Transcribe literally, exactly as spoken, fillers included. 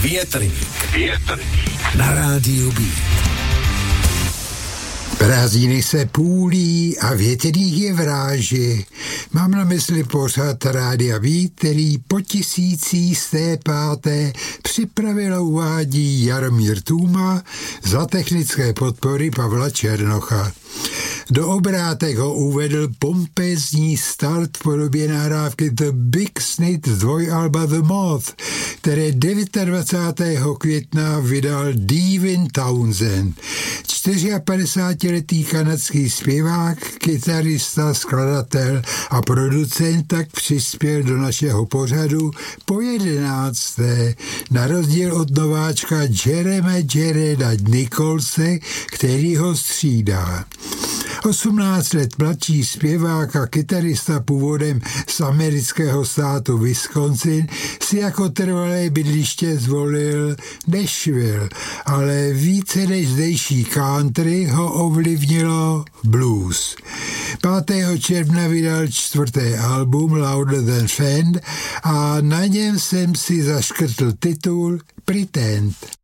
Větrník. Větrník. Na rádiu Beat. Prázdniny se půlí a větrník je v ráži. Mám na mysli pořad Rádia Beat, který po tisící z té páté připravil a uvádí Jaromír Tůma za technické podpory Pavla Černocha. Do obrátek ho uvedl pompezní start v podobě nahrávky The Big Snit z dvojalba The Moth, které dvacátého devátého května vydal Devin Townsend. padesátčtyřletý kanadský zpěvák, kytarista, skladatel a producent tak přispěl do našeho pořadu po jedenácté, na rozdíl od nováčka Jeremy Jareda Nicholse, který ho střídá. osmnáct let mladší zpěvák a kytarista původem z amerického státu Wisconsin si jako trvalé bydliště zvolil Nashville, ale více než zdejší country ho ovlivnilo blues. pátého června vydal čtvrté album Louder Than Fend a na něm jsem si zaškrtl titul Pretend.